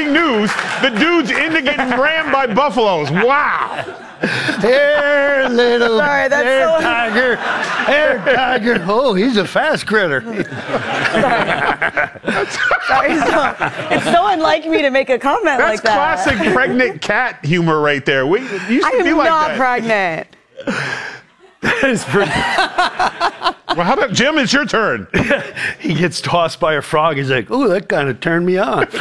breaking news. The dude's into getting rammed by buffaloes. Wow. Here, little Sorry, that's here, so- tiger. Here, tiger. Oh, he's a fast critter. Sorry, it's so unlike me to make a comment That's like that. classic pregnant cat humor right there. We used I to be am like not that. pregnant. That is pretty. Well, how about Jim? It's your turn. He gets tossed by a frog. He's like, "Ooh, that kind of turned me on."